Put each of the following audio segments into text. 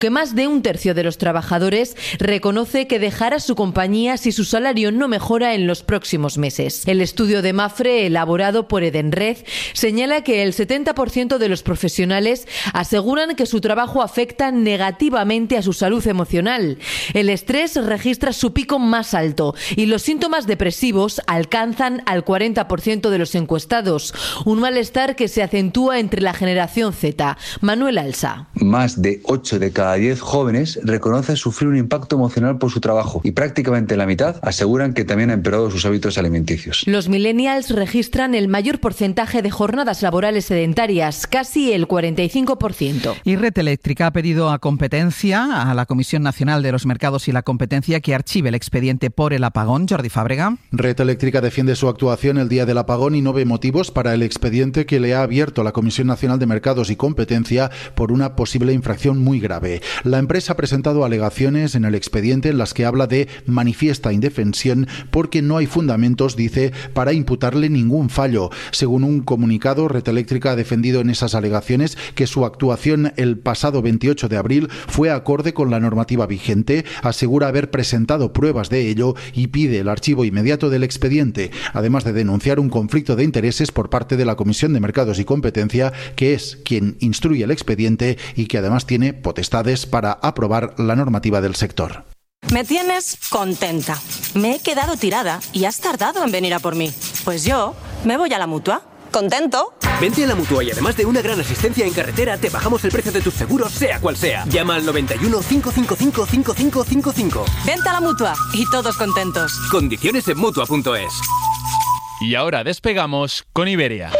que más de un tercio de los trabajadores reconoce que dejará su compañía si su salario no mejora en los próximos meses. El estudio de Mapfre, elaborado por Edenred, señala que el 70% de los profesionales aseguran que su trabajo afecta negativamente a su salud emocional. El estrés registra su pico más alto y los síntomas depresivos alcanzan al 40% de los encuestados, un malestar que se acentúa entre la generación Z. Manuel Alsa. Más de 8 de cada 10 jóvenes reconocen sufrir un impacto emocional por su trabajo y prácticamente la mitad aseguran que también ha empeorado sus hábitos alimenticios. Los millennials registran el mayor porcentaje de jornadas laborales sedentarias, casi el 45%. Y Red Eléctrica ha pedido a Competencia, a la Comisión Nacional de los Mercados y la Competencia, que archive el expediente por el apagón. Jordi Fábrega. Red Eléctrica defiende su actuación el día del apagón y no ve motivos para el expediente que le ha abierto la Comisión Nacional de Mercados y Competencia por una posible infracción muy grave. La empresa ha presentado alegaciones en el expediente en las que habla de manifiesta indefensión porque no hay fundamentos, dice, para imputarle ningún fallo. Según un comunicado, Red Eléctrica ha defendido en esas alegaciones que su actuación el pasado 28 de abril fue acorde con la normativa vigente, asegura haber presentado pruebas de ello y pide el archivo inmediato del expediente, además de denunciar un conflicto de intereses por parte de la Comisión de Mercados y Competencia, que es quien instruye el expediente y que además tiene potestades para aprobar la normativa del sector. Me tienes contenta. Me he quedado tirada y has tardado en venir a por mí. Pues yo me voy a la Mutua. ¿Contento? Vente a la Mutua y además de una gran asistencia en carretera, te bajamos el precio de tus seguros, sea cual sea. Llama al 91 555 5555. Vente a la Mutua y todos contentos. Condiciones en Mutua.es. Y ahora despegamos con Iberia.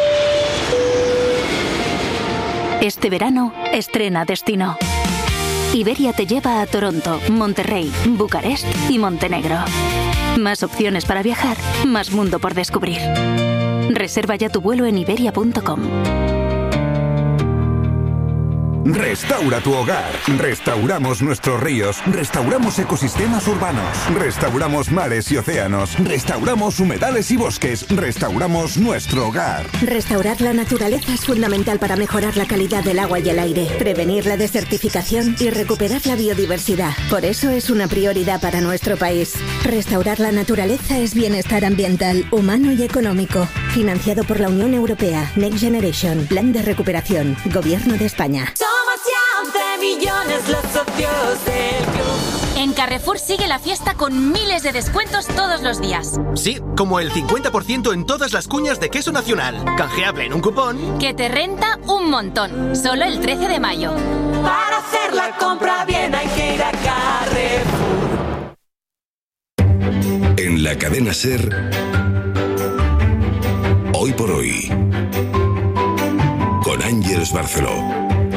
Este verano, estrena destino. Iberia te lleva a Toronto, Monterrey, Bucarest y Montenegro. Más opciones para viajar, más mundo por descubrir. Reserva ya tu vuelo en iberia.com. Restaura tu hogar. Restauramos nuestros ríos. Restauramos ecosistemas urbanos. Restauramos mares y océanos. Restauramos humedales y bosques. Restauramos nuestro hogar. Restaurar la naturaleza es fundamental para mejorar la calidad del agua y el aire, prevenir la desertificación y recuperar la biodiversidad. Por eso es una prioridad para nuestro país. Restaurar la naturaleza es bienestar ambiental, humano y económico. Financiado por la Unión Europea. Next Generation. Plan de recuperación. Gobierno de España. Somos ya 11 millones los socios del club. En Carrefour sigue la fiesta con miles de descuentos todos los días. Sí, como el 50% en todas las cuñas de queso nacional. Canjeable en un cupón que te renta un montón. Solo el 13 de mayo. Para hacer la compra bien hay que ir a Carrefour. En la cadena SER, Hoy por Hoy, con Ángeles Barceló.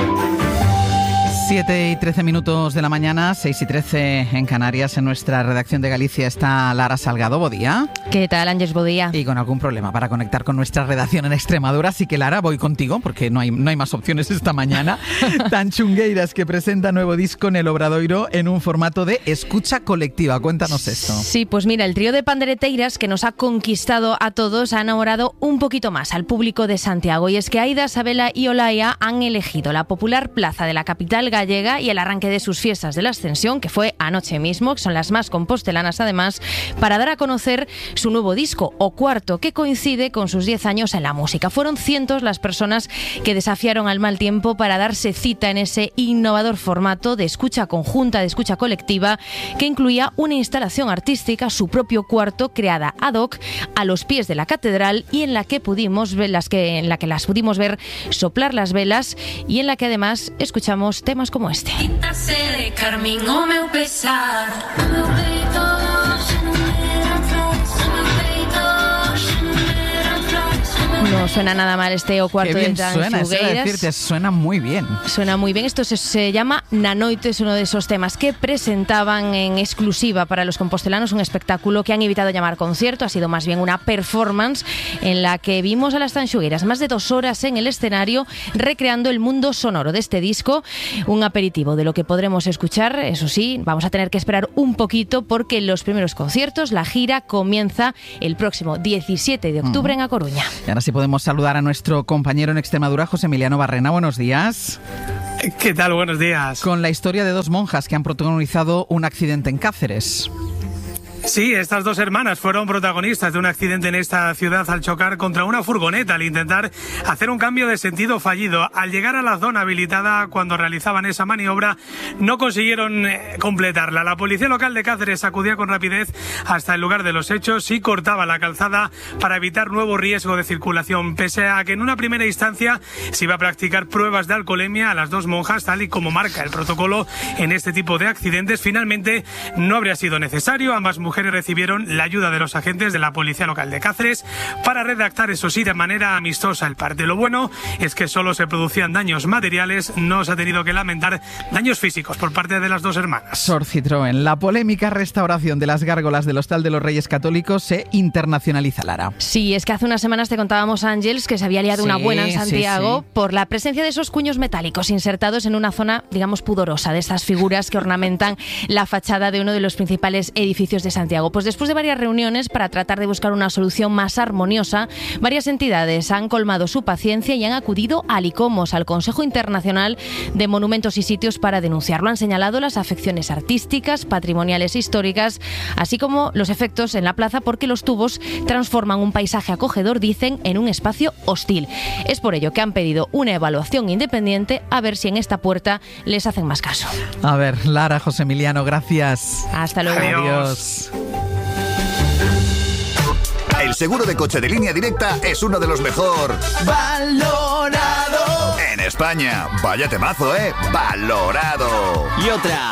7 y 13 minutos de la mañana, 6 y 13 en Canarias. En nuestra redacción de Galicia está Lara Salgado. Buen día. ¿Qué tal, Ángeles? Buen día. Y con algún problema para conectar con nuestra redacción en Extremadura. Así que, Lara, voy contigo porque no hay más opciones esta mañana. Tan Chungueiras, que presenta nuevo disco en el Obradoiro en un formato de escucha colectiva. Cuéntanos esto. Sí, pues mira, el trío de pandereteiras que nos ha conquistado a todos ha enamorado un poquito más al público de Santiago. Y es que Aida, Sabela y Olaya han elegido la popular plaza de la capital gallega y el arranque de sus fiestas de la Ascensión, que fue anoche mismo, que son las más compostelanas además, para dar a conocer su nuevo disco, O Cuarto, que coincide con sus 10 años en la música. Fueron cientos las personas que desafiaron al mal tiempo para darse cita en ese innovador formato de escucha conjunta, de escucha colectiva, que incluía una instalación artística, su propio cuarto, creada ad hoc a los pies de la catedral y en la que pudimos ver las pudimos ver soplar las velas y en la que además escuchamos temas como este. No suena nada mal este O Cuarto de Tan Chungueiras. Suena muy bien. Suena muy bien. Esto se llama Na Noite, es uno de esos temas que presentaban en exclusiva para los compostelanos, un espectáculo que han evitado llamar concierto, ha sido más bien una performance en la que vimos a las Tan Chungueiras más de 2 horas en el escenario recreando el mundo sonoro de este disco, un aperitivo de lo que podremos escuchar. Eso sí, vamos a tener que esperar un poquito porque los primeros conciertos, la gira, comienza el próximo 17 de octubre en A Coruña. Y ahora sí podemos saludar a nuestro compañero en Extremadura, José Emiliano Barrena. Buenos días. ¿Qué tal? Buenos días. Con la historia de dos monjas que han protagonizado un accidente en Cáceres. Sí, estas dos hermanas fueron protagonistas de un accidente en esta ciudad al chocar contra una furgoneta al intentar hacer un cambio de sentido fallido. Al llegar a la zona habilitada cuando realizaban esa maniobra, no consiguieron completarla. La policía local de Cáceres acudía con rapidez hasta el lugar de los hechos y cortaba la calzada para evitar nuevo riesgo de circulación. Pese a que en una primera instancia se iba a practicar pruebas de alcoholemia a las dos monjas, tal y como marca el protocolo en este tipo de accidentes, finalmente no habría sido necesario. Ambas mujeres recibieron la ayuda de los agentes de la policía local de Cáceres para redactar, eso sí, de manera amistosa el parte. Lo bueno es que solo se producían daños materiales, no se ha tenido que lamentar daños físicos por parte de las dos hermanas. Sor Citroën, la polémica restauración de las gárgolas del Hostal de los Reyes Católicos se internacionaliza, Lara. Sí, es que hace unas semanas te contábamos, Ángeles, que se había liado una buena en Santiago por la presencia de esos cuños metálicos insertados en una zona, digamos, pudorosa, de estas figuras que ornamentan la fachada de uno de los principales edificios de Santiago. Pues después de varias reuniones para tratar de buscar una solución más armoniosa, varias entidades han colmado su paciencia y han acudido al ICOMOS, al Consejo Internacional de Monumentos y Sitios, para denunciarlo. Han señalado las afecciones artísticas, patrimoniales e históricas, así como los efectos en la plaza, porque los tubos transforman un paisaje acogedor, dicen, en un espacio hostil. Es por ello que han pedido una evaluación independiente, a ver si en esta puerta les hacen más caso. A ver, Lara, José Emiliano, gracias. Hasta luego. Adiós. El seguro de coche de Línea Directa es uno de los mejor valorado en España. Vaya temazo, ¿eh? Valorado. Y otra.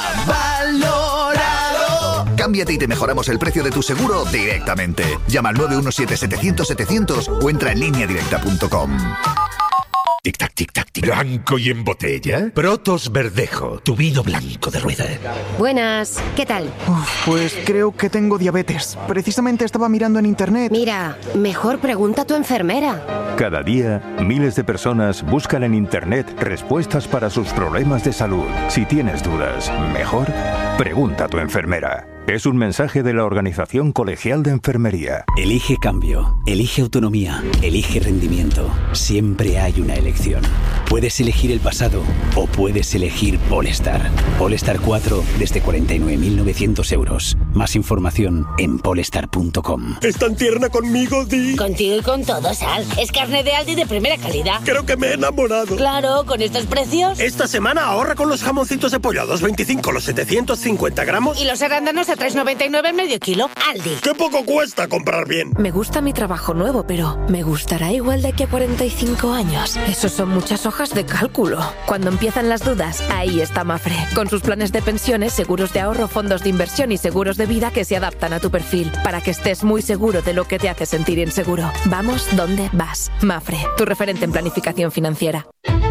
Valorado. Cámbiate y te mejoramos el precio de tu seguro directamente. Llama al 917-700-700 o entra en lineadirecta.com. Tic-tac, tic-tac, tic. ¿Blanco y en botella? Protos Verdejo, tu vino blanco de rueda. Buenas, ¿qué tal? Pues creo que tengo diabetes. Precisamente estaba mirando en internet. Mira, mejor pregunta a tu enfermera. Cada día, miles de personas buscan en internet respuestas para sus problemas de salud. Si tienes dudas, mejor pregunta a tu enfermera. Es un mensaje de la Organización Colegial de Enfermería. Elige cambio, elige autonomía, elige rendimiento. Siempre hay una elección. Puedes elegir el pasado o puedes elegir Polestar. Polestar 4 desde 49.900 euros. Más información en polestar.com. ¿Es tan tierna conmigo, Di? Contigo y con todo, Sal. Es carne de Aldi de primera calidad. Creo que me he enamorado. Claro, con estos precios. Esta semana ahorra con los jamoncitos de pollo a 2,25 los 750 gramos. Y los arándanos a 3,99 el medio kilo. Aldi. ¡Qué poco cuesta comprar bien! Me gusta mi trabajo nuevo, pero ¿me gustará igual de aquí a 45 años? Esos son muchas hojas de cálculo. Cuando empiezan las dudas, ahí está Mafre. Con sus planes de pensiones, seguros de ahorro, fondos de inversión y seguros de vida que se adaptan a tu perfil, para que estés muy seguro de lo que te hace sentir inseguro. Vamos donde vas. Mafre, tu referente en planificación financiera.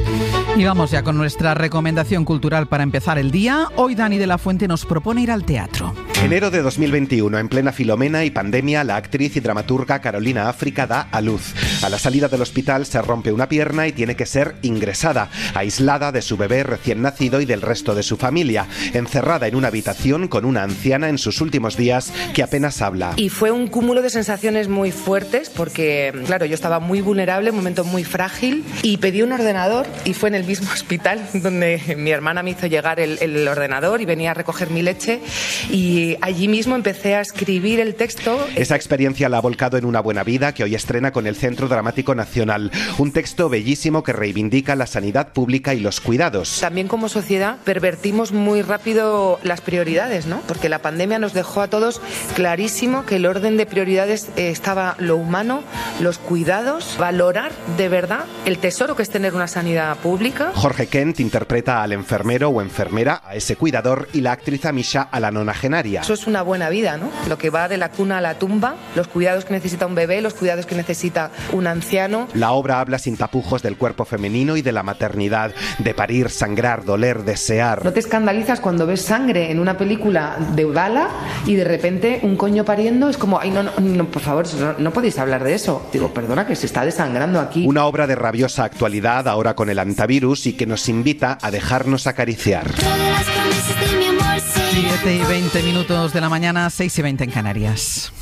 Y vamos ya con nuestra recomendación cultural para empezar el día. Hoy Dani de la Fuente nos propone ir al teatro. Enero de 2021, en plena Filomena y pandemia, la actriz y dramaturga Carolina África da a luz. A la salida del hospital se rompe una pierna y tiene que ser ingresada, aislada de su bebé recién nacido y del resto de su familia, encerrada en una habitación con una anciana en sus últimos días que apenas habla. Y fue un cúmulo de sensaciones muy fuertes porque, claro, yo estaba muy vulnerable, un momento muy frágil, y pedí un ordenador y fue en el mismo hospital donde mi hermana me hizo llegar el ordenador y venía a recoger mi leche, y allí mismo empecé a escribir el texto. Esa experiencia la ha volcado en Una buena vida, que hoy estrena con el Centro Dramático Nacional. Un texto bellísimo que reivindica la sanidad pública y los cuidados. También como sociedad pervertimos muy rápido las prioridades, ¿no? Porque la pandemia nos dejó a todos clarísimo que el orden de prioridades estaba lo humano, los cuidados, valorar de verdad el tesoro que es tener una sanidad pública. Jorge Kent interpreta al enfermero o enfermera, a ese cuidador, y la actriz Amisha a la nonagenaria. Eso es una buena vida, ¿no? Lo que va de la cuna a la tumba, los cuidados que necesita un bebé, los cuidados que necesita un anciano. La obra habla sin tapujos del cuerpo femenino y de la maternidad, de parir, sangrar, doler, desear. ¿No te escandalizas cuando ves sangre en una película de gala y de repente un coño pariendo? Es como, ay, no, por favor, no podéis hablar de eso. Digo, perdona, que se está desangrando aquí. Una obra de rabiosa actualidad ahora con el antivirus y que nos invita a dejarnos acariciar. 7:20 de la mañana, 6:20 en Canarias.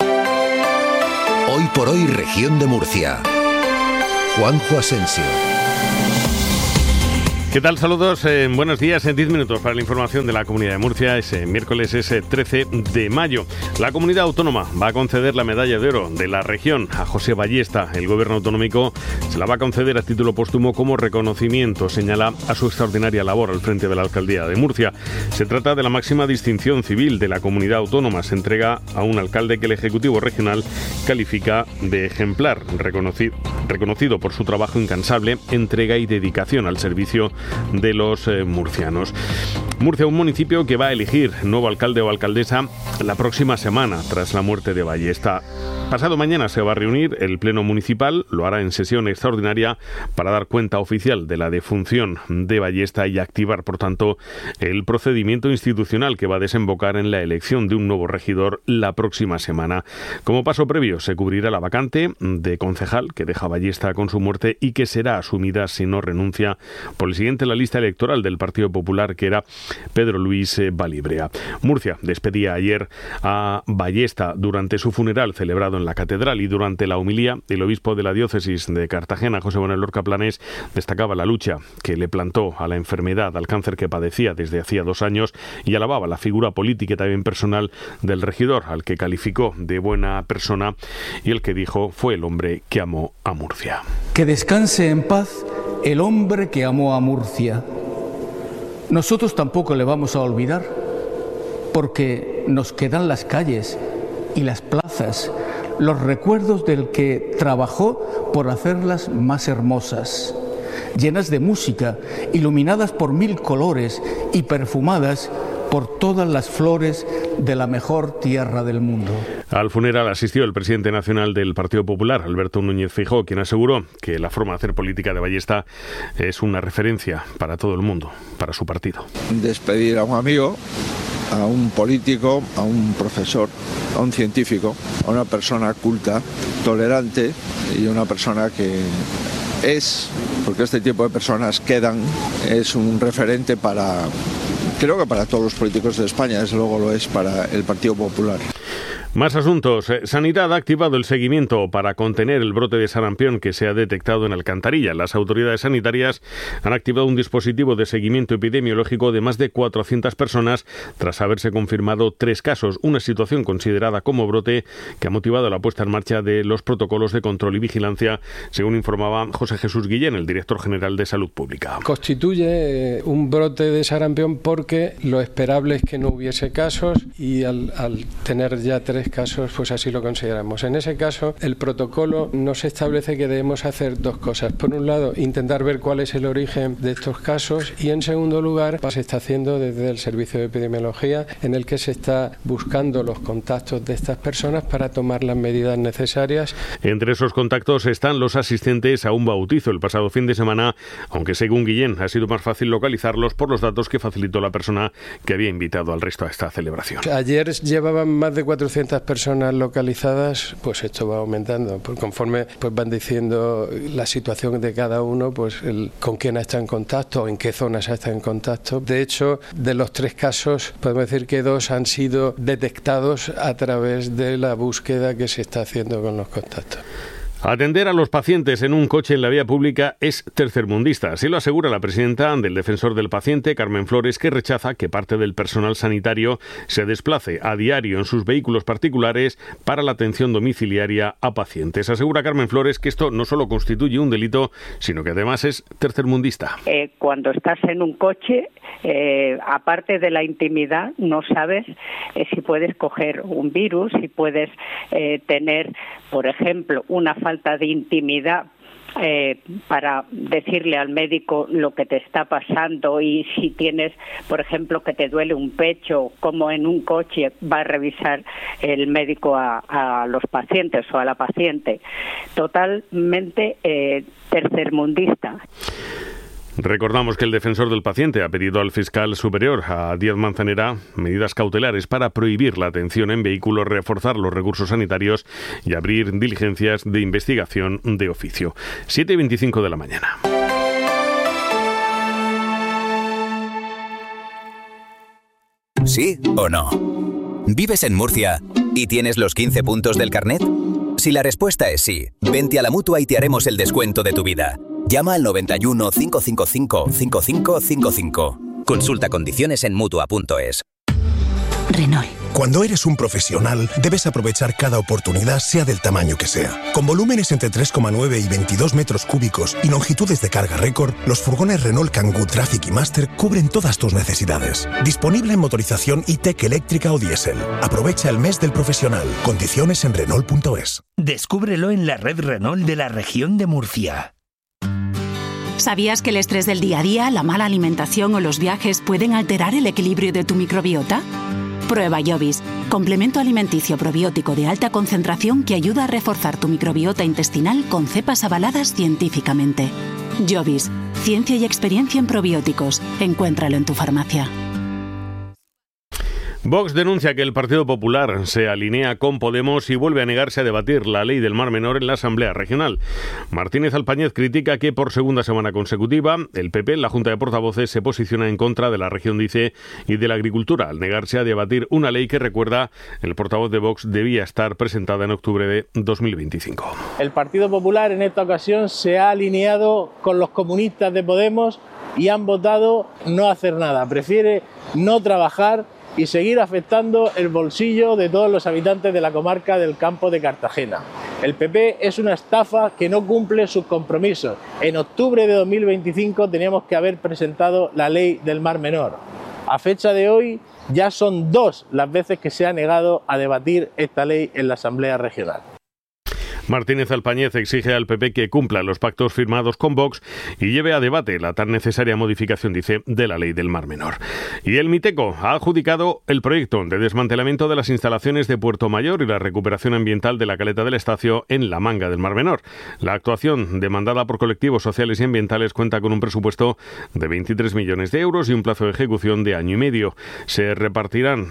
Hoy por hoy, Región de Murcia. Juanjo Asensio. ¿Qué tal? Saludos, buenos días. En 10 minutos para la información de la Comunidad de Murcia. Ese miércoles es 13 de mayo. La comunidad autónoma va a conceder la medalla de oro de la región a José Ballesta. El gobierno autonómico se la va a conceder a título póstumo como reconocimiento, señala, a su extraordinaria labor al frente de la alcaldía de Murcia. Se trata de la máxima distinción civil de la comunidad autónoma. Se entrega a un alcalde que el Ejecutivo regional califica de ejemplar, reconocido por su trabajo incansable, entrega y dedicación al servicio de los murcianos. Murcia, un municipio que va a elegir nuevo alcalde o alcaldesa la próxima semana tras la muerte de Ballesta. Pasado mañana se va a reunir el Pleno Municipal, lo hará en sesión extraordinaria para dar cuenta oficial de la defunción de Ballesta y activar, por tanto, el procedimiento institucional que va a desembocar en la elección de un nuevo regidor la próxima semana. Como paso previo, se cubrirá la vacante de concejal que deja Ballesta con su muerte y que será asumida, si no renuncia, por el siguiente en la lista electoral del Partido Popular, que era Pedro Luis Balibrea. Murcia despedía ayer a Ballesta durante su funeral celebrado en la catedral, y durante la homilía el obispo de la diócesis de Cartagena, José Manuel Lorca Planés, destacaba la lucha que le plantó a la enfermedad, al cáncer que padecía desde hacía 2 años, y alababa la figura política y también personal del regidor, al que calificó de buena persona y el que dijo fue el hombre que amó a Murcia. Que descanse en paz el hombre que amó a Murcia. Nosotros tampoco le vamos a olvidar, porque nos quedan las calles y las plazas, los recuerdos del que trabajó por hacerlas más hermosas, llenas de música, iluminadas por 1000 colores y perfumadas por todas las flores de la mejor tierra del mundo. Al funeral asistió el presidente nacional del Partido Popular, Alberto Núñez Feijóo, quien aseguró que la forma de hacer política de Ballesta es una referencia para todo el mundo, para su partido. Despedir a un amigo, a un político, a un profesor, a un científico, a una persona culta, tolerante y una persona que es, porque este tipo de personas quedan, es un referente para, creo que para todos los políticos de España, desde luego lo es para el Partido Popular. Más asuntos. Sanidad ha activado el seguimiento para contener el brote de sarampión que se ha detectado en Alcantarilla. Las autoridades sanitarias han activado un dispositivo de seguimiento epidemiológico de más de 400 personas tras haberse confirmado 3 casos, una situación considerada como brote que ha motivado la puesta en marcha de los protocolos de control y vigilancia, según informaba José Jesús Guillén, el director general de Salud Pública. Constituye un brote de sarampión porque lo esperable es que no hubiese casos, y al tener ya 3 casos, pues así lo consideramos. En ese caso, el protocolo nos establece que debemos hacer 2 cosas. Por un lado, intentar ver cuál es el origen de estos casos, y en segundo lugar, se está haciendo desde el Servicio de Epidemiología, en el que se está buscando los contactos de estas personas para tomar las medidas necesarias. Entre esos contactos están los asistentes a un bautizo el pasado fin de semana, aunque según Guillén ha sido más fácil localizarlos por los datos que facilitó la persona que había invitado al resto a esta celebración. Ayer llevaban más de 400 personas localizadas, pues esto va aumentando, pues conforme pues van diciendo la situación de cada uno, pues con quién está en contacto, en qué zonas está en contacto. De hecho, de los 3 casos, podemos decir que 2 han sido detectados a través de la búsqueda que se está haciendo con los contactos. Atender a los pacientes en un coche en la vía pública es tercermundista. Así lo asegura la presidenta del Defensor del Paciente, Carmen Flores, que rechaza que parte del personal sanitario se desplace a diario en sus vehículos particulares para la atención domiciliaria a pacientes. Asegura Carmen Flores que esto no solo constituye un delito, sino que además es tercermundista. Cuando estás en un coche, aparte de la intimidad, no sabes si puedes coger un virus, si puedes tener, por ejemplo, una falta de intimidad para decirle al médico lo que te está pasando, y si tienes, por ejemplo, que te duele un pecho, como en un coche va a revisar el médico a los pacientes o a la paciente. Totalmente tercermundista. Recordamos que el Defensor del Paciente ha pedido al fiscal superior, a Díaz Manzanera, medidas cautelares para prohibir la atención en vehículos, reforzar los recursos sanitarios y abrir diligencias de investigación de oficio. 7:25 de la mañana. ¿Sí o no? ¿Vives en Murcia y tienes los 15 puntos del carnet? Si la respuesta es sí, vente a la Mutua y te haremos el descuento de tu vida. Llama al 91 555 5555. Consulta condiciones en Mutua.es. Renault. Cuando eres un profesional, debes aprovechar cada oportunidad, sea del tamaño que sea. Con volúmenes entre 3,9 y 22 metros cúbicos y longitudes de carga récord, los furgones Renault Kangoo Traffic y Master cubren todas tus necesidades. Disponible en motorización e-tech eléctrica o diésel. Aprovecha el mes del profesional. Condiciones en Renault.es. Descúbrelo en la red Renault de la región de Murcia. ¿Sabías que el estrés del día a día, la mala alimentación o los viajes pueden alterar el equilibrio de tu microbiota? Prueba Jovis, complemento alimenticio probiótico de alta concentración que ayuda a reforzar tu microbiota intestinal con cepas avaladas científicamente. Jovis, ciencia y experiencia en probióticos. Encuéntralo en tu farmacia. Vox denuncia que el Partido Popular se alinea con Podemos y vuelve a negarse a debatir la ley del Mar Menor en la Asamblea Regional. Martínez Alpáñez critica que por segunda semana consecutiva el PP en la Junta de Portavoces se posiciona en contra de la región, dice, y de la agricultura, al negarse a debatir una ley que, recuerda, el portavoz de Vox debía estar presentada en octubre de 2025. El Partido Popular en esta ocasión se ha alineado con los comunistas de Podemos y han votado no hacer nada. Prefiere no trabajar y seguir afectando el bolsillo de todos los habitantes de la comarca del Campo de Cartagena. El PP es una estafa que no cumple sus compromisos. En octubre de 2025 teníamos que haber presentado la ley del Mar Menor. A fecha de hoy ya son 2 las veces que se ha negado a debatir esta ley en la Asamblea Regional. Martínez Alpáñez exige al PP que cumpla los pactos firmados con Vox y lleve a debate la tan necesaria modificación, dice, de la ley del Mar Menor. Y el Miteco ha adjudicado el proyecto de desmantelamiento de las instalaciones de Puerto Mayor y la recuperación ambiental de la caleta del Estacio en la Manga del Mar Menor. La actuación, demandada por colectivos sociales y ambientales, cuenta con un presupuesto de 23 millones de euros y un plazo de ejecución de año y medio. Se retirarán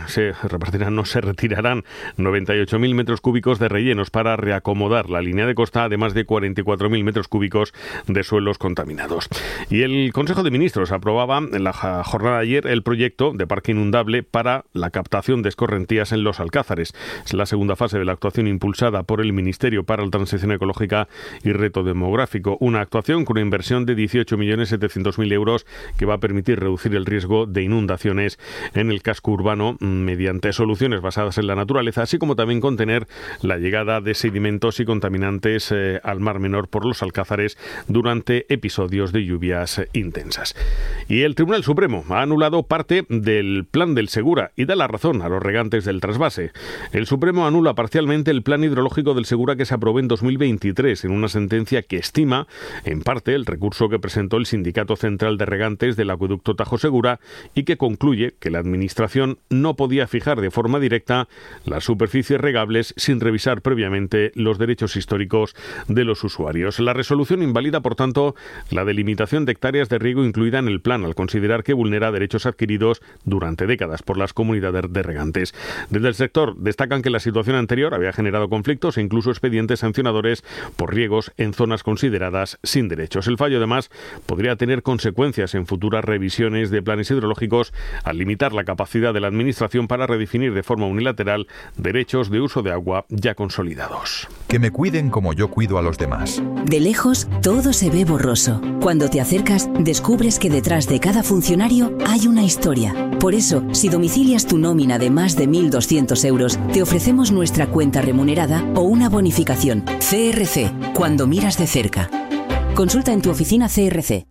98.000 metros cúbicos de rellenos para reacomodar la línea de costa, además de 44.000 metros cúbicos de suelos contaminados. Y el Consejo de Ministros aprobaba en la jornada de ayer el proyecto de parque inundable para la captación de escorrentías en los Alcázares. Es la segunda fase de la actuación impulsada por el Ministerio para la Transición Ecológica y Reto Demográfico. Una actuación con una inversión de 18.700.000 euros que va a permitir reducir el riesgo de inundaciones en el casco urbano mediante soluciones basadas en la naturaleza, así como también contener la llegada de sedimentos y contaminantes al Mar Menor por los Alcázares durante episodios de lluvias intensas. Y el Tribunal Supremo ha anulado parte del plan del Segura y da la razón a los regantes del trasvase. El Supremo anula parcialmente el plan hidrológico del Segura que se aprobó en 2023 en una sentencia que estima, en parte, el recurso que presentó el Sindicato Central de Regantes del Acueducto Tajo Segura y que concluye que la Administración no podía fijar de forma directa las superficies regables sin revisar previamente los derechos históricos de los usuarios. La resolución invalida, por tanto, la delimitación de hectáreas de riego incluida en el plan, al considerar que vulnera derechos adquiridos durante décadas por las comunidades de regantes. Desde el sector destacan que la situación anterior había generado conflictos e incluso expedientes sancionadores por riegos en zonas consideradas sin derechos. El fallo, además, podría tener consecuencias en futuras revisiones de planes hidrológicos al limitar la capacidad de la Administración para redefinir de forma unilateral derechos de uso de agua ya consolidados. Que me cuiden como yo cuido a los demás. De lejos, todo se ve borroso. Cuando te acercas, descubres que detrás de cada funcionario hay una historia. Por eso, si domicilias tu nómina de más de 1.200 euros, te ofrecemos nuestra cuenta remunerada o una bonificación. CRC, cuando miras de cerca. Consulta en tu oficina CRC.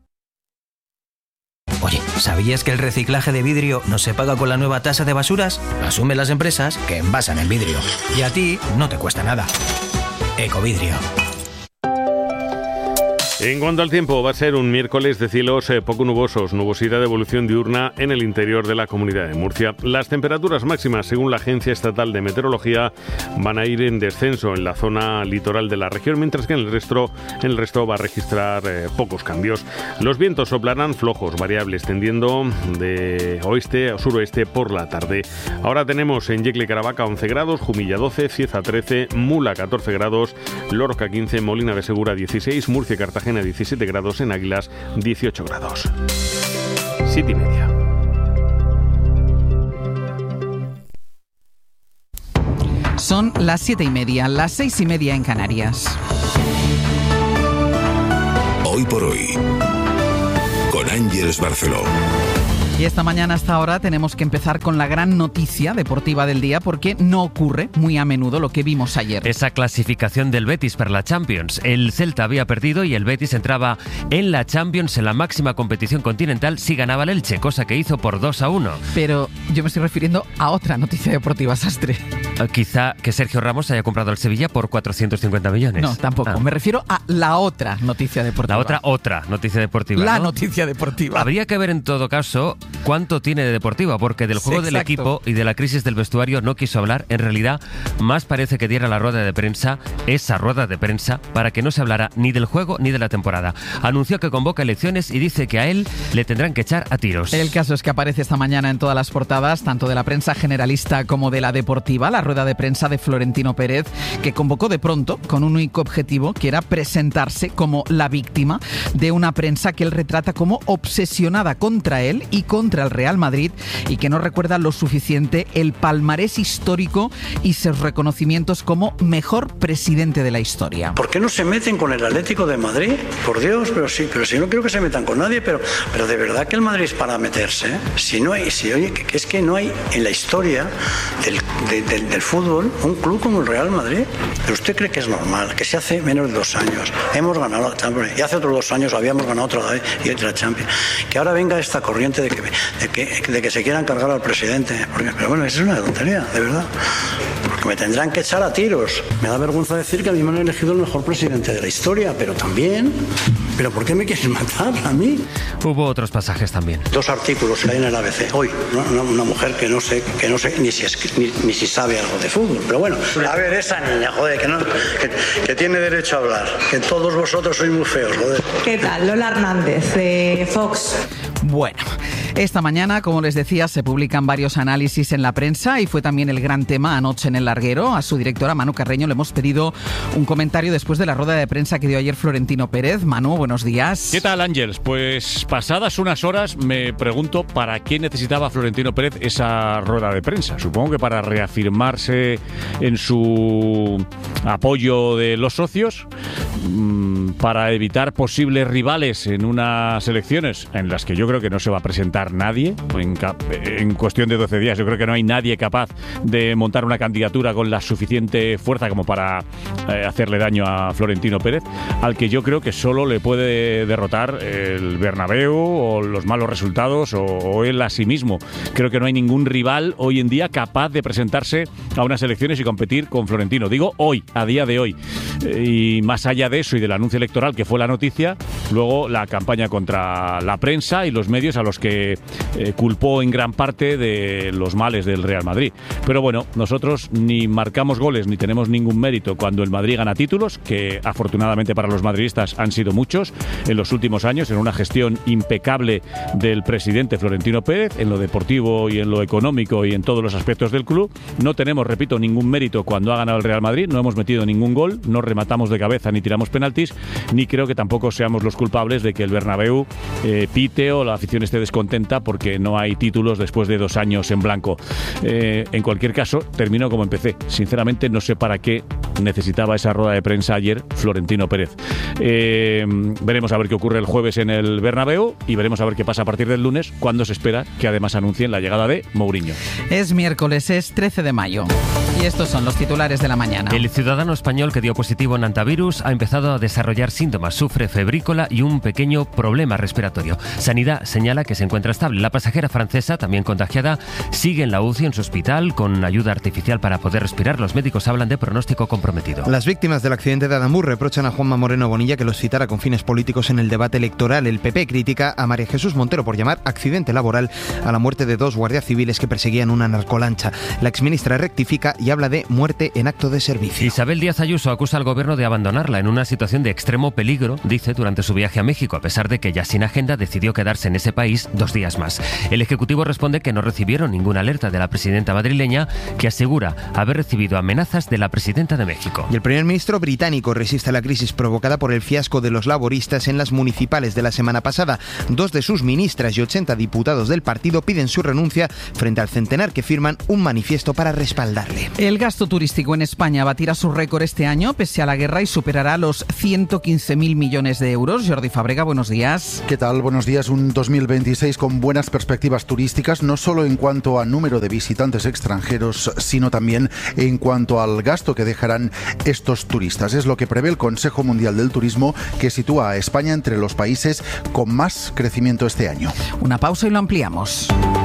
Oye, ¿sabías que el reciclaje de vidrio no se paga con la nueva tasa de basuras? Lo asumen las empresas que envasan el vidrio. Y a ti no te cuesta nada. Ecovidrio. En cuanto al tiempo, va a ser un miércoles de cielos poco nubosos, nubosidad de evolución diurna en el interior de la Comunidad de Murcia. Las temperaturas máximas, según la Agencia Estatal de Meteorología, van a ir en descenso en la zona litoral de la región, mientras que en el resto va a registrar pocos cambios. Los vientos soplarán flojos, variables, tendiendo de oeste a suroeste por la tarde. Ahora tenemos en Yecla y Caravaca 11 grados, Jumilla 12, Cieza 13, Mula 14 grados, Lorca 15, Molina de Segura 16, Murcia y Cartagena 17 grados, en Águilas 18 grados. 7:30. Son las 7:30, las 6:30 en Canarias. Hoy por hoy, con Ángeles Barceló. Y esta mañana hasta ahora tenemos que empezar con la gran noticia deportiva del día, porque no ocurre muy a menudo lo que vimos ayer. Esa clasificación del Betis para la Champions. El Celta había perdido y el Betis entraba en la Champions, en la máxima competición continental, si ganaba el Elche, cosa que hizo por 2-1. Pero yo me estoy refiriendo a otra noticia deportiva, Sastre. Quizá que Sergio Ramos haya comprado el Sevilla por 450 millones. No, tampoco. Me refiero a la otra noticia deportiva. La otra noticia deportiva. La ¿no? noticia deportiva. Habría que ver en todo caso cuánto tiene de deportiva, porque del juego del equipo y de la crisis del vestuario no quiso hablar. En realidad, más parece que diera la rueda de prensa, esa rueda de prensa, para que no se hablara ni del juego ni de la temporada. Anunció que convoca elecciones y dice que a él le tendrán que echar a tiros. El caso es que aparece esta mañana en todas las portadas, tanto de la prensa generalista como de la deportiva, la rueda de prensa de Florentino Pérez, que convocó de pronto con un único objetivo, que era presentarse como la víctima de una prensa que él retrata como obsesionada contra él y contra el Real Madrid, y que no recuerda lo suficiente el palmarés histórico y sus reconocimientos como mejor presidente de la historia. ¿Por qué no se meten con el Atlético de Madrid? Por Dios, pero si no quiero que se metan con nadie, pero de verdad que el Madrid es para meterse, ¿eh? Es que no hay en la historia del fútbol un club como el Real Madrid. ¿Pero usted cree que es normal que si hace menos de 2 años hemos ganado la Champions y hace otros 2 años habíamos ganado otra vez y otra Champions, que ahora venga esta corriente de que se quieran cargar al presidente? Pero bueno, eso es una tontería, de verdad. Porque me tendrán que echar a tiros. Me da vergüenza decir que a mí me han elegido el mejor presidente de la historia, pero también... ¿Pero por qué me quieren matar a mí? Hubo otros pasajes también. 2 artículos que hay en el ABC. Hoy, una mujer que no sé ni si sabe algo de fútbol. Pero bueno, a ver, esa niña, joder, que tiene derecho a hablar. Que todos vosotros sois muy feos, joder. ¿Qué tal? Lola Hernández, de Fox. Bueno, esta mañana, como les decía, se publican varios análisis en la prensa y fue también el gran tema anoche en El Larguero. A su directora, Manu Carreño, le hemos pedido un comentario después de la rueda de prensa que dio ayer Florentino Pérez. Manu, buenos días. ¿Qué tal, Ángeles? Pues pasadas unas horas me pregunto para qué necesitaba Florentino Pérez esa rueda de prensa. Supongo que para reafirmarse en su apoyo de los socios, para evitar posibles rivales en unas elecciones en las que yo creo que no se va a presentar nadie en cuestión de 12 días. Yo creo que no hay nadie capaz de montar una candidatura con la suficiente fuerza como para hacerle daño a Florentino Pérez, al que yo creo que solo le puede derrotar el Bernabéu o los malos resultados o él a sí mismo. Creo que no hay ningún rival hoy en día capaz de presentarse a unas elecciones y competir con Florentino. Digo hoy, a día de hoy. Y más allá de eso y del anuncio electoral que fue la noticia, luego la campaña contra la prensa y los medios a los que culpó en gran parte de los males del Real Madrid. Pero bueno, nosotros ni marcamos goles ni tenemos ningún mérito cuando el Madrid gana títulos, que afortunadamente para los madridistas han sido muchos en los últimos años, en una gestión impecable del presidente Florentino Pérez, en lo deportivo y en lo económico y en todos los aspectos del club. No tenemos, repito, ningún mérito cuando ha ganado el Real Madrid, no hemos metido ningún gol, no rematamos de cabeza ni tiramos penaltis, ni creo que tampoco seamos los culpables de que el Bernabéu pite o la afición esté descontenta porque no hay títulos después de 2 años en blanco. En cualquier caso, termino como empecé. Sinceramente no sé para qué necesitaba esa rueda de prensa ayer Florentino Pérez. Veremos a ver qué ocurre el jueves en el Bernabéu y veremos a ver qué pasa a partir del lunes, cuando se espera que además anuncien la llegada de Mourinho. Es miércoles, es 13 de mayo. Y estos son los titulares de la mañana. El ciudadano español que dio positivo en antivirus ha empezado a desarrollar síntomas, sufre febrícola y un pequeño problema respiratorio. Sanidad señala que se encuentra estable. La pasajera francesa, también contagiada, sigue en la UCI en su hospital con ayuda artificial para poder respirar. Los médicos hablan de pronóstico comprometido. Las víctimas del accidente de Adamur reprochan a Juanma Moreno Bonilla que los citara con fines políticos en el debate electoral. El PP critica a María Jesús Montero por llamar accidente laboral a la muerte de 2 guardias civiles que perseguían una narcolancha. La exministra rectifica y habla de muerte en acto de servicio. Isabel Díaz Ayuso acusa al gobierno de abandonarla en una situación de extremo peligro, dice, durante su viaje a México, a pesar de que ya sin agenda decidió quedarse en ese país 2 días más. El Ejecutivo responde que no recibieron ninguna alerta de la presidenta madrileña, que asegura haber recibido amenazas de la presidenta de México. Y el primer ministro británico resiste la crisis provocada por el fiasco de los laboristas en las municipales de la semana pasada. 2 de sus ministras y 80 diputados del partido piden su renuncia frente al centenar que firman un manifiesto para respaldarle. El gasto turístico en España batirá su récord este año, pese a la guerra, y superará los 115.000 millones de euros. Jordi Fàbrega, buenos días. ¿Qué tal? Buenos días. Un 2026 con buenas perspectivas turísticas, no solo en cuanto a número de visitantes extranjeros, sino también en cuanto al gasto que dejarán estos turistas. Es lo que prevé el Consejo Mundial del Turismo, que sitúa a España entre los países con más crecimiento este año. Una pausa y lo ampliamos.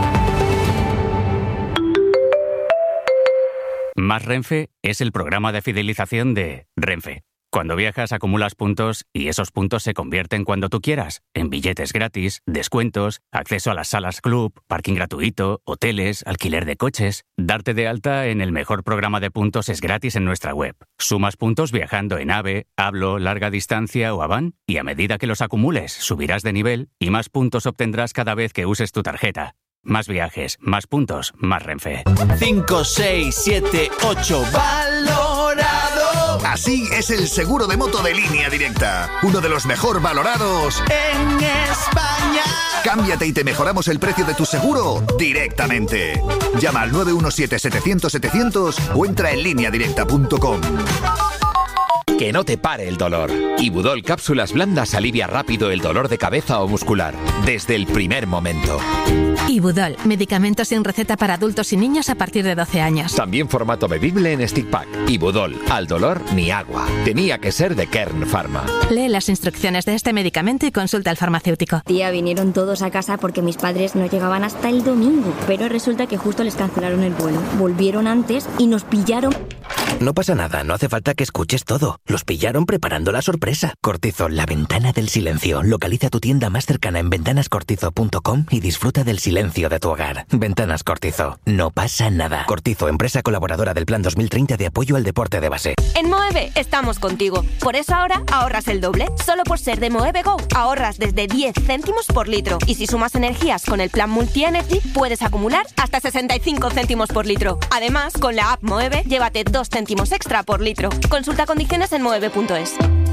Más Renfe es el programa de fidelización de Renfe. Cuando viajas acumulas puntos y esos puntos se convierten cuando tú quieras en billetes gratis, descuentos, acceso a las salas club, parking gratuito, hoteles, alquiler de coches. Darte de alta en el mejor programa de puntos es gratis en nuestra web. Sumas puntos viajando en AVE, Hablo, larga distancia o Avan y a medida que los acumules subirás de nivel y más puntos obtendrás cada vez que uses tu tarjeta. Más viajes, más puntos, más Renfe. 5, 6, 7, 8, valorado. Así es el seguro de moto de Línea Directa. Uno de los mejor valorados en España. Cámbiate y te mejoramos el precio de tu seguro directamente. Llama al 917-700-700 o entra en lineadirecta.com. Que no te pare el dolor. Ibudol Cápsulas Blandas alivia rápido el dolor de cabeza o muscular, desde el primer momento. Ibudol, medicamento sin receta para adultos y niños a partir de 12 años. También formato bebible en stick pack. Ibudol, al dolor ni agua. Tenía que ser de Kern Pharma. Lee las instrucciones de este medicamento y consulta al farmacéutico. Tía, vinieron todos a casa porque mis padres no llegaban hasta el domingo, pero resulta que justo les cancelaron el vuelo. Volvieron antes y nos pillaron. No pasa nada, no hace falta que escuches todo. Los pillaron preparando la sorpresa. Cortizo, la ventana del silencio. Localiza tu tienda más cercana en ventanascortizo.com y disfruta del silencio de tu hogar. Ventanas Cortizo. No pasa nada. Cortizo, empresa colaboradora del Plan 2030 de apoyo al deporte de base. En Moeve estamos contigo. Por eso ahora ahorras el doble. Solo por ser de Moeve Go ahorras desde 10 céntimos por litro. Y si sumas energías con el plan Multi-Energy, puedes acumular hasta 65 céntimos por litro. Además, con la app Moeve, llévate 2 céntimos extra por litro. Consulta condiciones en moeve.es.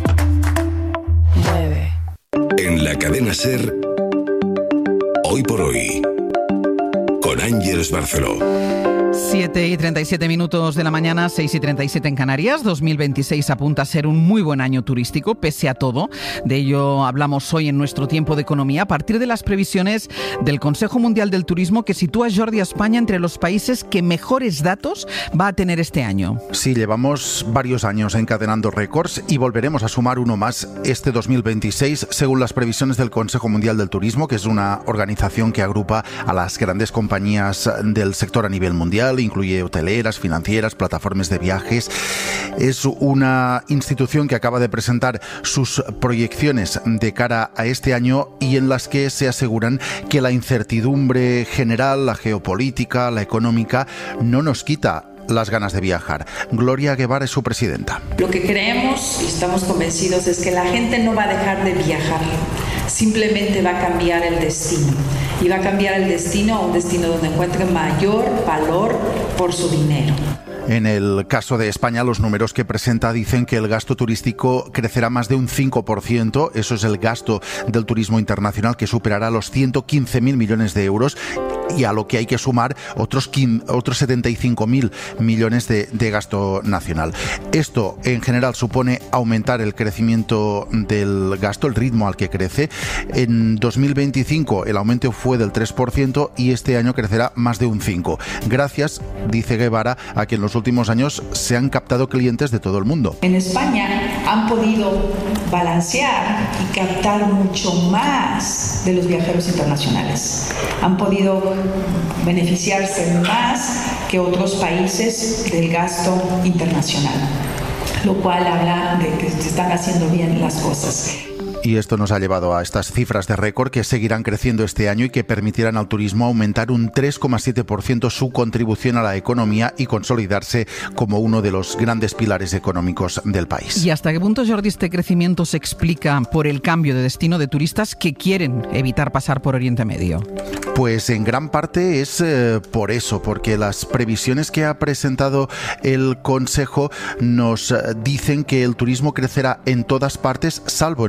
En la cadena SER, Hoy por Hoy, con Ángeles Barceló. 7:37 de la mañana, 6:37 en Canarias. 2026 apunta a ser un muy buen año turístico, pese a todo. De ello hablamos hoy en nuestro tiempo de economía, a partir de las previsiones del Consejo Mundial del Turismo, que sitúa Jordi a España entre los países que mejores datos va a tener este año. Sí, llevamos varios años encadenando récords y volveremos a sumar uno más este 2026, según las previsiones del Consejo Mundial del Turismo, que es una organización que agrupa a las grandes compañías del sector a nivel mundial. Incluye hoteleras, financieras, plataformas de viajes. Es una institución que acaba de presentar sus proyecciones de cara a este año y en las que se aseguran que la incertidumbre general, la geopolítica, la económica, no nos quita las ganas de viajar. Gloria Guevara es su presidenta. Lo que creemos y estamos convencidos es que la gente no va a dejar de viajar, simplemente va a cambiar el destino. Y va a cambiar el destino a un destino donde encuentre mayor valor por su dinero. En el caso de España, los números que presenta dicen que el gasto turístico crecerá más de un 5%. Eso es el gasto del turismo internacional, que superará los 115.000 millones de euros. Y a lo que hay que sumar otros 75.000 millones de gasto nacional. Esto, en general, supone aumentar el crecimiento del gasto, el ritmo al que crece. En 2025 el aumento fue del 3% y este año crecerá más de un 5%. Gracias, dice Guevara, a que en los últimos años se han captado clientes de todo el mundo. En España han podido balancear y captar mucho más de los viajeros internacionales. Han podido beneficiarse más que otros países del gasto internacional, lo cual habla de que se están haciendo bien las cosas. Y esto nos ha llevado a estas cifras de récord que seguirán creciendo este año y que permitirán al turismo aumentar un 3,7% su contribución a la economía y consolidarse como uno de los grandes pilares económicos del país. ¿Y hasta qué punto, Jordi, este crecimiento se explica por el cambio de destino de turistas que quieren evitar pasar por Oriente Medio? Pues en gran parte es por eso, porque las previsiones que ha presentado el Consejo nos dicen que el turismo crecerá en todas partes, salvo en Oriente Medio.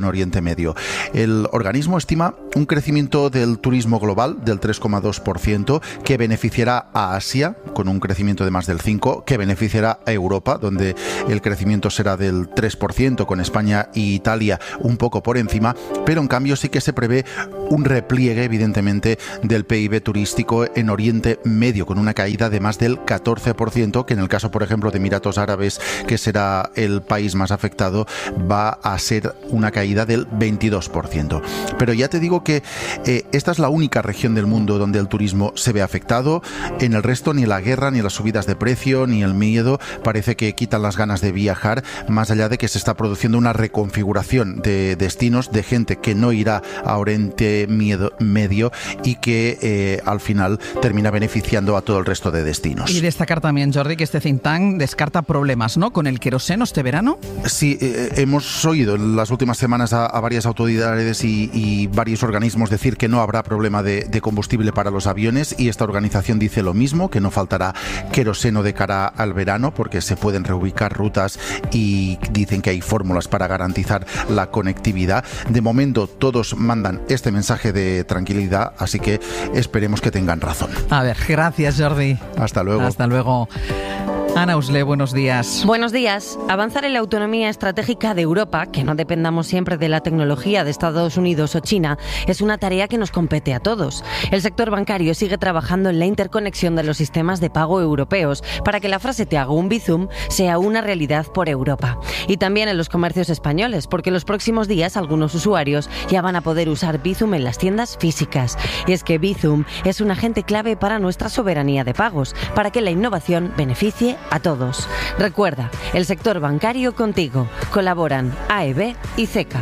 medio. El organismo estima un crecimiento del turismo global del 3,2%, que beneficiará a Asia, con un crecimiento de más del 5%, que beneficiará a Europa, donde el crecimiento será del 3%, con España e Italia un poco por encima, pero en cambio sí que se prevé un repliegue, evidentemente, del PIB turístico en Oriente Medio, con una caída de más del 14%, que en el caso, por ejemplo, de Emiratos Árabes, que será el país más afectado, va a ser una caída del 22%. Pero ya te digo que esta es la única región del mundo donde el turismo se ve afectado. En el resto, ni la guerra, ni las subidas de precio, ni el miedo parece que quitan las ganas de viajar, más allá de que se está produciendo una reconfiguración de destinos, de gente que no irá a Oriente Medio y que al final termina beneficiando a todo el resto de destinos. Y destacar también, Jordi, que este think tank descarta problemas, ¿no?, con el queroseno este verano. Sí, hemos oído en las últimas semanas a varias autoridades y varios organismos decir que no habrá problema de combustible para los aviones, y esta organización dice lo mismo, que no faltará queroseno de cara al verano porque se pueden reubicar rutas y dicen que hay fórmulas para garantizar la conectividad. De momento todos mandan este mensaje de tranquilidad, así que esperemos que tengan razón. A ver, gracias, Jordi. Hasta luego. Hasta luego. Ana Usle, buenos días. Buenos días. Avanzar en la autonomía estratégica de Europa, que no dependamos siempre de la tecnología de Estados Unidos o China, es una tarea que nos compete a todos. El sector bancario sigue trabajando en la interconexión de los sistemas de pago europeos para que la frase "te hago un Bizum" sea una realidad por Europa. Y también en los comercios españoles, porque los próximos días algunos usuarios ya van a poder usar Bizum en las tiendas físicas. Y es que Bizum es un agente clave para nuestra soberanía de pagos, para que la innovación beneficie a todos. Recuerda, el sector bancario contigo. Colaboran AEB y CECA.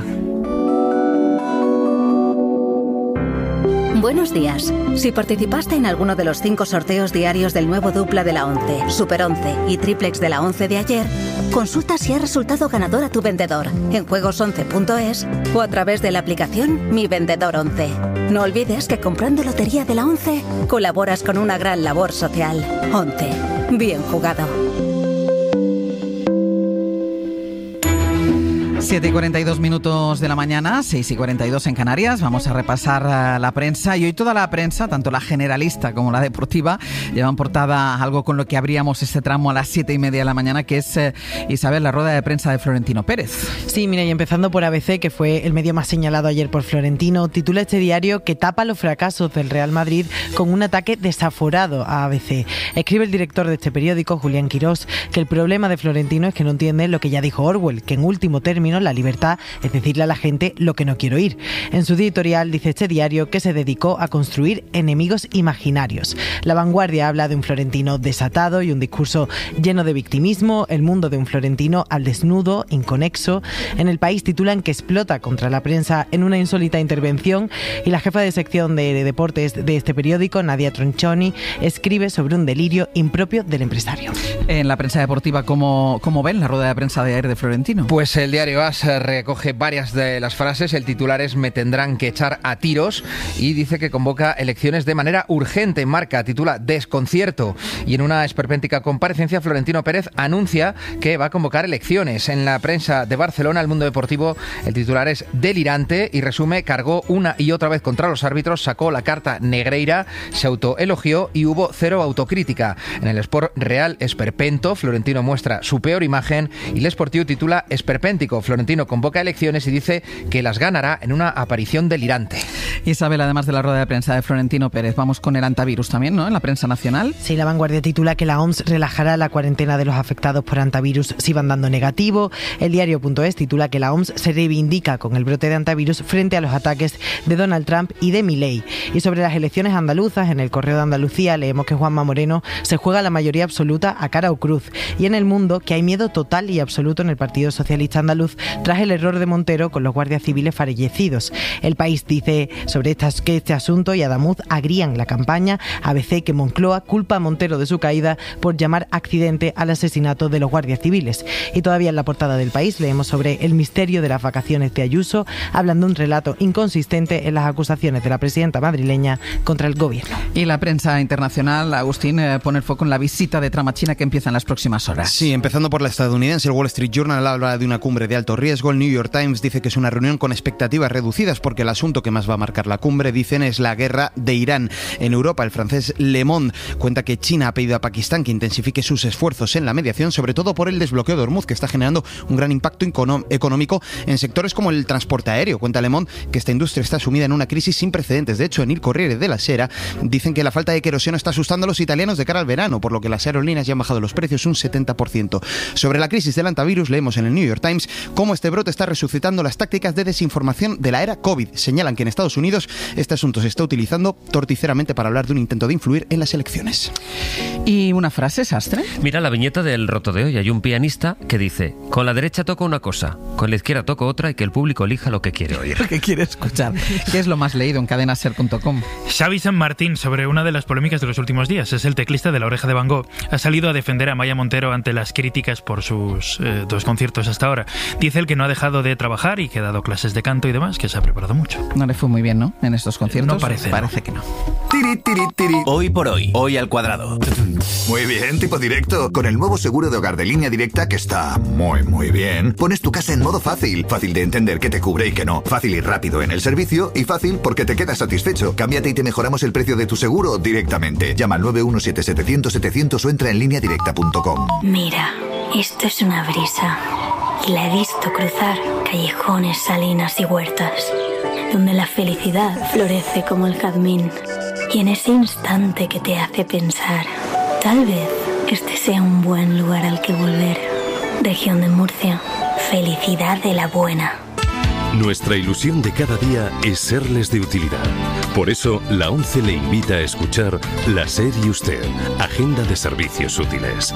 Buenos días. Si participaste en alguno de los 5 sorteos diarios del nuevo dupla de la 11, Super 11 y triplex de la 11 de ayer, consulta si ha resultado ganador a tu vendedor en juegos11.es o a través de la aplicación Mi Vendedor 11. No olvides que comprando lotería de la 11 colaboras con una gran labor social. 11. Bien jugado. 7:42 de la mañana, 6:42 en Canarias. Vamos a repasar la prensa, y hoy toda la prensa, tanto la generalista como la deportiva, llevan portada algo con lo que abríamos este tramo a las 7:30 de la mañana, que es, Isabel, la rueda de prensa de Florentino Pérez. Sí, mira, y empezando por ABC, que fue el medio más señalado ayer por Florentino, titula este diario que tapa los fracasos del Real Madrid con un ataque desaforado a ABC. Escribe el director de este periódico, Julián Quirós, que el problema de Florentino es que no entiende lo que ya dijo Orwell, que en último término la libertad es decirle a la gente lo que no quiero oír. En su editorial dice este diario que se dedicó a construir enemigos imaginarios. La Vanguardia habla de un Florentino desatado y un discurso lleno de victimismo, el mundo de un Florentino al desnudo, inconexo. En El País titulan que explota contra la prensa en una insólita intervención, y la jefa de sección de deportes de este periódico, Nadia Tronchoni, escribe sobre un delirio impropio del empresario. En la prensa deportiva, ¿cómo ven la rueda de prensa de ayer de Florentino? Pues el diario AS recoge varias de las frases. El titular es "me tendrán que echar a tiros", y dice que convoca elecciones de manera urgente. Marca titula "desconcierto", y en una esperpéntica comparecencia Florentino Pérez anuncia que va a convocar elecciones. En la prensa de Barcelona, El Mundo Deportivo, el titular es "delirante", y resume: cargó una y otra vez contra los árbitros, sacó la carta negreira, se autoelogió y hubo cero autocrítica. En el Sport Real, esperpento, Florentino muestra su peor imagen, y El Sportiu titula "esperpéntico". Florentino convoca elecciones y dice que las ganará en una aparición delirante. Isabel, además de la rueda de prensa de Florentino Pérez, vamos con el antivirus también, ¿no?, en la prensa nacional. Sí, La Vanguardia titula que la OMS relajará la cuarentena de los afectados por antivirus si van dando negativo. El diario.es titula que la OMS se reivindica con el brote de antivirus frente a los ataques de Donald Trump y de Milei. Y sobre las elecciones andaluzas, en El Correo de Andalucía leemos que Juanma Moreno se juega la mayoría absoluta a cara o cruz. Y en El Mundo, que hay miedo total y absoluto en el Partido Socialista Andaluz tras el error de Montero con los guardias civiles fallecidos. El País dice sobre que este asunto y Adamuz agrían la campaña. ABC que Moncloa culpa a Montero de su caída por llamar accidente al asesinato de los guardias civiles. Y todavía en la portada del País leemos sobre el misterio de las vacaciones de Ayuso, hablando de un relato inconsistente en las acusaciones de la presidenta madrileña contra el gobierno. Y la prensa internacional, Agustín, pone el foco en la visita de Trump a China que empieza en las próximas horas. Sí, empezando por la estadounidense, el Wall Street Journal habla de una cumbre de alto alto riesgo. El New York Times dice que es una reunión con expectativas reducidas porque el asunto que más va a marcar la cumbre, dicen, es la guerra de Irán. En Europa, el francés Le Monde cuenta que China ha pedido a Pakistán que intensifique sus esfuerzos en la mediación, sobre todo por el desbloqueo de Hormuz, que está generando un gran impacto económico en sectores como el transporte aéreo. Cuenta Le Monde que esta industria está sumida en una crisis sin precedentes. De hecho, en Il Corriere della Sera dicen que la falta de queroseno está asustando a los italianos de cara al verano, por lo que las aerolíneas ya han bajado los precios un 70%. Sobre la crisis del antivirus, leemos en el New York Times cómo este brote está resucitando las tácticas de desinformación de la era COVID. Señalan que en Estados Unidos este asunto se está utilizando torticeramente para hablar de un intento de influir en las elecciones. ¿Y una frase, Sastre? Mira la viñeta del roto de hoy. Hay un pianista que dice: con la derecha toco una cosa, con la izquierda toco otra, y que el público elija lo que quiere oír. Lo que quiere escuchar. ¿Qué es lo más leído en cadenaser.com? Xavi San Martín, sobre una de las polémicas de los últimos días. Es el teclista de La Oreja de Van Gogh. Ha salido a defender a Maya Montero ante las críticas por sus 2 conciertos hasta ahora. Dice él que no ha dejado de trabajar y que ha dado clases de canto y demás, que se ha preparado mucho. No le fue muy bien, ¿no? En estos conciertos. No parece. Parece que no. Tiri, tiri, tiri. Hoy por hoy, hoy al cuadrado. Muy bien, tipo directo. Con el nuevo seguro de hogar de Línea Directa, que está muy bien, pones tu casa en modo fácil. Fácil de entender qué te cubre y qué no. Fácil y rápido en el servicio, y fácil porque te quedas satisfecho. Cámbiate y te mejoramos el precio de tu seguro directamente. Llama al 917-700-700 o entra en lineadirecta.com. Mira, esto es una brisa. Y la he visto cruzar callejones, salinas y huertas, donde la felicidad florece como el jazmín. Y en ese instante que te hace pensar, tal vez este sea un buen lugar al que volver. Región de Murcia, felicidad de la buena. Nuestra ilusión de cada día es serles de utilidad. Por eso, la ONCE le invita a escuchar La SER y Usted, Agenda de Servicios Útiles.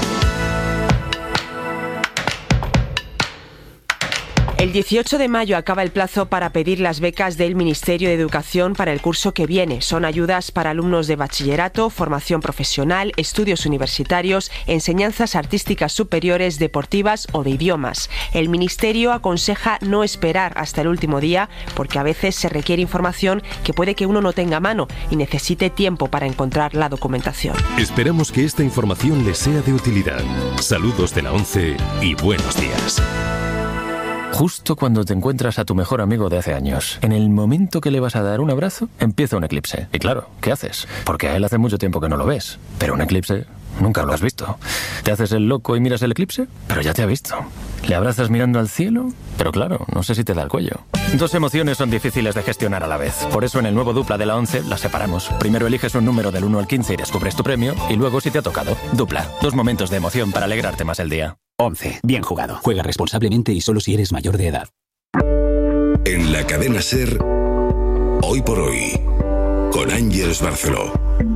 El 18 de mayo acaba el plazo para pedir las becas del Ministerio de Educación para el curso que viene. Son ayudas para alumnos de bachillerato, formación profesional, estudios universitarios, enseñanzas artísticas superiores, deportivas o de idiomas. El Ministerio aconseja no esperar hasta el último día porque a veces se requiere información que puede que uno no tenga a mano y necesite tiempo para encontrar la documentación. Esperamos que esta información les sea de utilidad. Saludos de la ONCE y buenos días. Justo cuando te encuentras a tu mejor amigo de hace años, en el momento que le vas a dar un abrazo, empieza un eclipse. Y claro, ¿qué haces? Porque a él hace mucho tiempo que no lo ves. Pero un eclipse nunca lo has visto. ¿Te haces el loco y miras el eclipse? Pero ya te ha visto. ¿Le abrazas mirando al cielo? Pero claro, no sé si te da el cuello. 2 emociones son difíciles de gestionar a la vez. Por eso en el nuevo Dupla de la ONCE las separamos. Primero eliges un número del 1 al 15 y descubres tu premio. Y luego si te ha tocado. Dupla. 2 momentos de emoción para alegrarte más el día. 11. Bien jugado. Juega responsablemente y solo si eres mayor de edad. En la cadena SER, Hoy por Hoy, con Ángeles Barceló.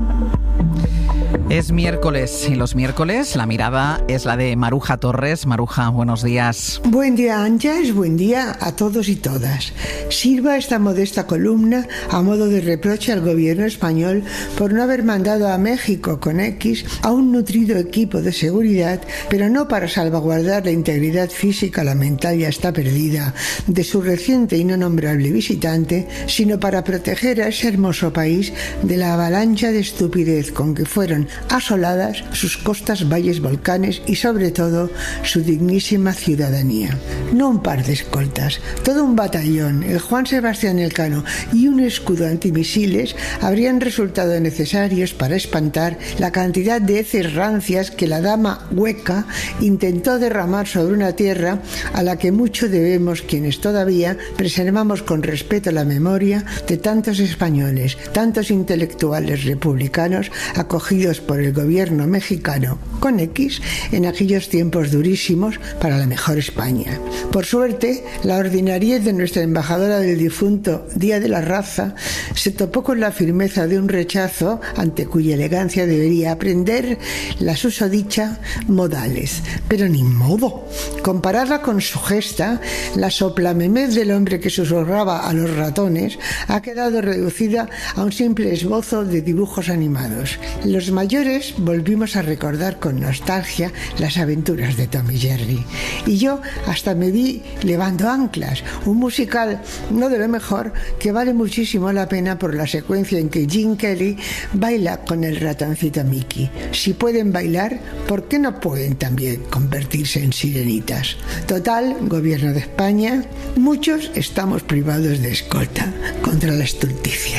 Es miércoles y los miércoles la mirada es la de Maruja Torres. Maruja, buenos días. Buen día, Ángeles, buen día a todos y todas. Sirva esta modesta columna a modo de reproche al gobierno español por no haber mandado a México con X a un nutrido equipo de seguridad, pero no para salvaguardar la integridad física, la mental ya está perdida, de su reciente y no nombrable visitante, sino para proteger a ese hermoso país de la avalancha de estupidez con que fueron asoladas sus costas, valles, volcanes y sobre todo su dignísima ciudadanía. No un par de escoltas, todo un batallón, el Juan Sebastián Elcano y un escudo antimisiles habrían resultado necesarios para espantar la cantidad de heces rancias que la dama hueca intentó derramar sobre una tierra a la que mucho debemos quienes todavía preservamos con respeto la memoria de tantos españoles, tantos intelectuales republicanos acogidos por el gobierno mexicano con X en aquellos tiempos durísimos para la mejor España. Por suerte, la ordinariez de nuestra embajadora del difunto Día de la Raza se topó con la firmeza de un rechazo ante cuya elegancia debería aprender la susodicha modales, pero ni modo. Comparada con su gesta, la soplamemez del hombre que susurraba a los ratones ha quedado reducida a un simple esbozo de dibujos animados. Los mayores mayores volvimos a recordar con nostalgia las aventuras de Tom y Jerry. Y yo hasta me vi Levando Anclas, un musical no de lo mejor que vale muchísimo la pena por la secuencia en que Gene Kelly baila con el ratoncito Mickey. Si pueden bailar, ¿por qué no pueden también convertirse en sirenitas? Total, Gobierno de España, muchos estamos privados de escolta contra la estulticia.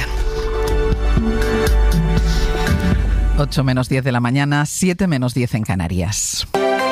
8 menos 10 de la mañana, 7 menos 10 en Canarias.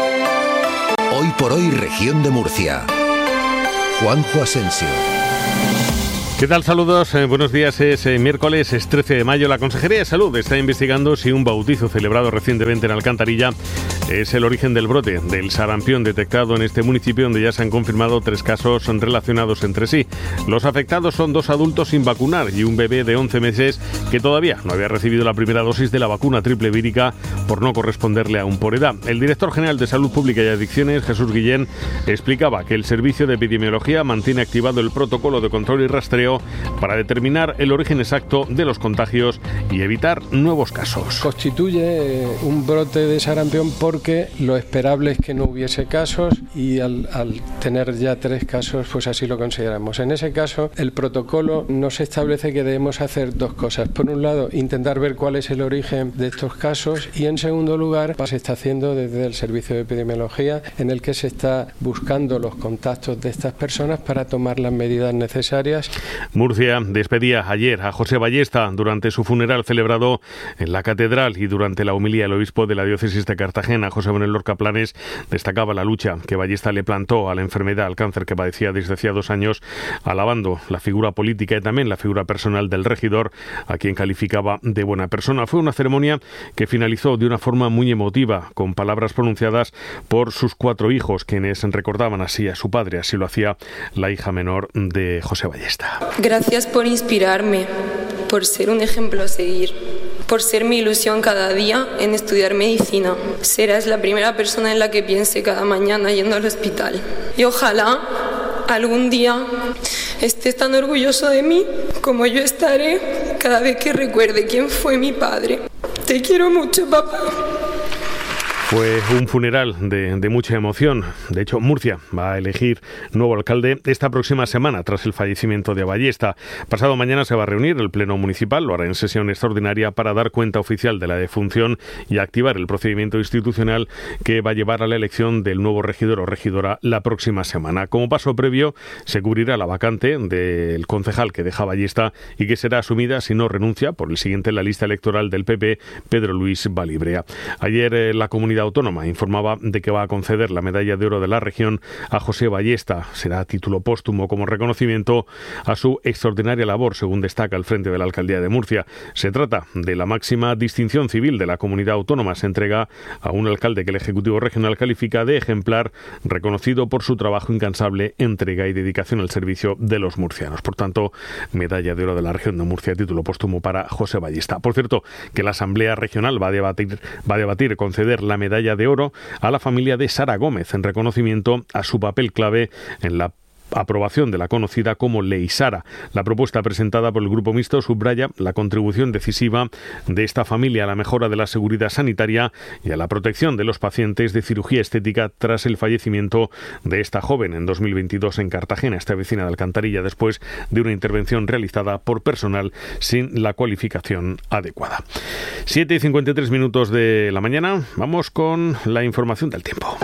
Hoy por hoy, región de Murcia. Juanjo Asensio. ¿Qué tal? Saludos, buenos días. Es miércoles, es 13 de mayo. La Consejería de Salud está investigando si un bautizo celebrado recientemente en Alcantarilla es el origen del brote del sarampión detectado en este municipio, donde ya se han confirmado 3 casos relacionados entre sí. Los afectados son 2 adultos sin vacunar y un bebé de 11 meses que todavía no había recibido la primera dosis de la vacuna triple vírica por no corresponderle aún por edad. El director general de Salud Pública y Adicciones, Jesús Guillén, explicaba que el Servicio de Epidemiología mantiene activado el protocolo de control y rastreo para determinar el origen exacto de los contagios y evitar nuevos casos. Constituye un brote de sarampión porque lo esperable es que no hubiese casos y al tener ya 3 casos, pues así lo consideramos. En ese caso, el protocolo nos establece que debemos hacer 2 cosas. Por un lado, intentar ver cuál es el origen de estos casos y, en segundo lugar, se está haciendo desde el Servicio de Epidemiología, en el que se está buscando los contactos de estas personas para tomar las medidas necesarias. Murcia despedía ayer a José Ballesta durante su funeral celebrado en la catedral, y durante la homilía del obispo de la diócesis de Cartagena, José Manuel Lorca Planes, destacaba la lucha que Ballesta le plantó a la enfermedad, al cáncer que padecía desde hacía 2 años, alabando la figura política y también la figura personal del regidor, a quien calificaba de buena persona. Fue una ceremonia que finalizó de una forma muy emotiva, con palabras pronunciadas por sus 4 hijos, quienes recordaban así a su padre. Así lo hacía la hija menor de José Ballesta. Gracias por inspirarme, por ser un ejemplo a seguir, por ser mi ilusión cada día en estudiar medicina. Serás la primera persona en la que piense cada mañana yendo al hospital. Y ojalá algún día estés tan orgulloso de mí como yo estaré cada vez que recuerde quién fue mi padre. Te quiero mucho, papá. Fue un funeral de mucha emoción. De hecho, Murcia va a elegir nuevo alcalde esta próxima semana tras el fallecimiento de Ballesta. Pasado mañana se va a reunir el Pleno Municipal, lo hará en sesión extraordinaria para dar cuenta oficial de la defunción y activar el procedimiento institucional que va a llevar a la elección del nuevo regidor o regidora la próxima semana. Como paso previo, se cubrirá la vacante del concejal que deja Ballesta y que será asumida, si no renuncia, por el siguiente en la lista electoral del PP, Pedro Luis Balibrea. Ayer la Comunidad Autónoma informaba de que va a conceder la medalla de oro de la región a José Ballesta. Será a título póstumo como reconocimiento a su extraordinaria labor, según destaca al frente de la Alcaldía de Murcia. Se trata de la máxima distinción civil de la Comunidad Autónoma. Se entrega a un alcalde que el Ejecutivo Regional califica de ejemplar, reconocido por su trabajo incansable, entrega y dedicación al servicio de los murcianos. Por tanto, medalla de oro de la región de Murcia, título póstumo para José Ballesta. Por cierto, que la Asamblea Regional va a debatir conceder la medalla de oro a la familia de Sara Gómez en reconocimiento a su papel clave en la aprobación de la conocida como Ley Sara. La propuesta presentada por el Grupo Mixto subraya la contribución decisiva de esta familia a la mejora de la seguridad sanitaria y a la protección de los pacientes de cirugía estética tras el fallecimiento de esta joven en 2022 en Cartagena, esta vecina de Alcantarilla, después de una intervención realizada por personal sin la cualificación adecuada. 7:53 de la mañana, vamos con la información del tiempo.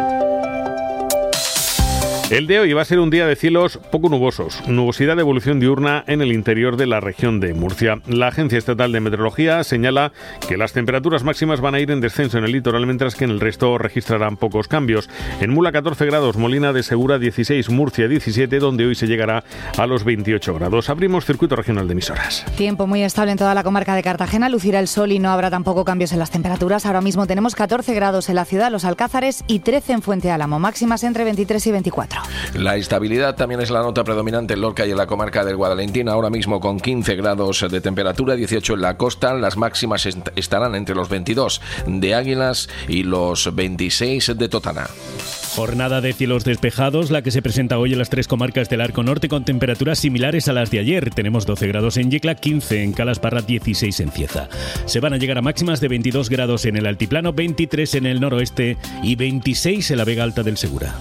El de hoy va a ser un día de cielos poco nubosos, nubosidad de evolución diurna en el interior de la región de Murcia. La Agencia Estatal de Meteorología señala que las temperaturas máximas van a ir en descenso en el litoral, mientras que en el resto registrarán pocos cambios. En Mula 14 grados, Molina de Segura 16, Murcia 17, donde hoy se llegará a los 28 grados. Abrimos circuito regional de emisoras. Tiempo muy estable en toda la comarca de Cartagena, lucirá el sol y no habrá tampoco cambios en las temperaturas. Ahora mismo tenemos 14 grados en la ciudad, Los Alcázares, y 13 en Fuente Álamo, máximas entre 23 y 24. La estabilidad también es la nota predominante en Lorca y en la comarca del Guadalentín, ahora mismo con 15 grados de temperatura, 18 en la costa. Las máximas estarán entre los 22 de Águilas y los 26 de Totana. Jornada de cielos despejados, la que se presenta hoy en las 3 comarcas del Arco Norte con temperaturas similares a las de ayer. Tenemos 12 grados en Yecla, 15 en Calasparra, 16 en Cieza. Se van a llegar a máximas de 22 grados en el altiplano, 23 en el noroeste y 26 en la Vega Alta del Segura.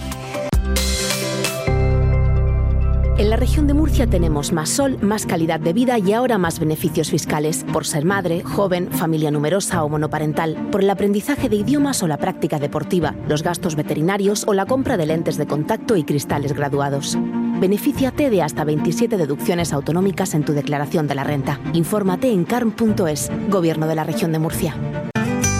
En la región de Murcia tenemos más sol, más calidad de vida y ahora más beneficios fiscales por ser madre, joven, familia numerosa o monoparental, por el aprendizaje de idiomas o la práctica deportiva, los gastos veterinarios o la compra de lentes de contacto y cristales graduados. Benefíciate de hasta 27 deducciones autonómicas en tu declaración de la renta. Infórmate en carm.es, Gobierno de la Región de Murcia.